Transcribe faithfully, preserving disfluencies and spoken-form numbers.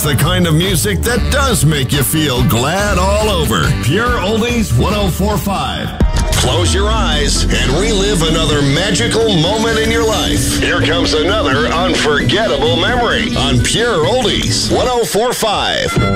It's the kind of music that does make you feel glad all over. Pure Oldies one oh four point five. Close your eyes and relive another magical moment in your life. Here comes another unforgettable memory on Pure Oldies one oh four point five.